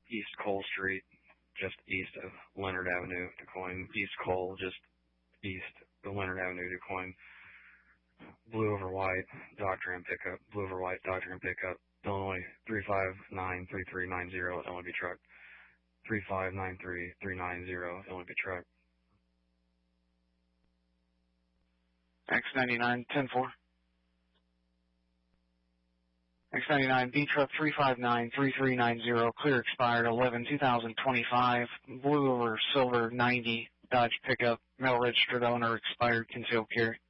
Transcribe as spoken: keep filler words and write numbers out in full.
East Cole Street, just east of Leonard Avenue, DuQuoin. East Cole, just east of Leonard Avenue, DuQuoin. Blue over white, Doctor M pickup. Blue over white, Doctor M pickup. Illinois three five nine three three nine zero, L N B truck. three five nine three three nine zero, L N B truck. X ninety-nine, ten four. X ninety-nine, B truck three five nine three three nine zero, clear expired eleven two thousand twenty-five. Blue over silver ninety, Dodge pickup, mail registered owner, expired concealed carry.